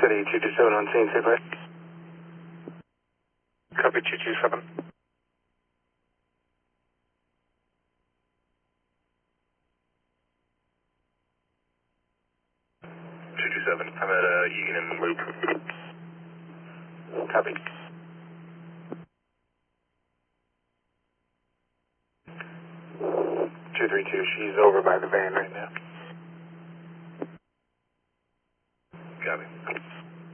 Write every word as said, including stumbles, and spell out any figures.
ready, two two seven on scene, say bye. Copy two two seven. two two seven, I'm at uh, Egan and Loop. Copy. two three two, she's over by the van right now.